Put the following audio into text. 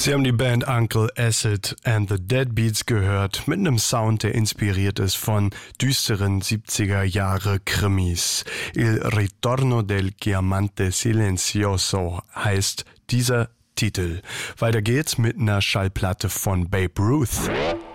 Sie haben die Band Uncle Acid and the Deadbeats gehört, mit einem Sound, der inspiriert ist von düsteren 70er-Jahre-Krimis. Il Ritorno del Chiamante Silenzioso heißt dieser Titel. Weiter geht's mit einer Schallplatte von Babe Ruth.